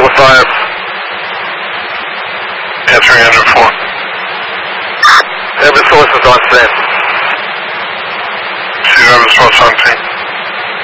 5. Answering engine 4. Every source is on scene. See, every source on scene.